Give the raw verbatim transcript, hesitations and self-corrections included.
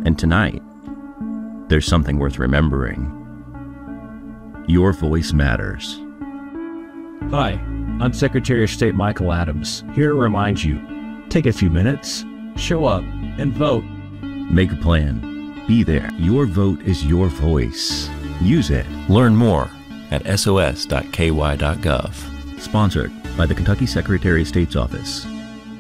And tonight, there's something worth remembering. Your voice matters. Hi, I'm Secretary of State Michael Adams, here to remind you, take a few minutes, show up, and vote. Make a plan. Be there. Your vote is your voice. Use it. Learn more at S O S dot K Y dot gov. Sponsored by the Kentucky Secretary of State's Office.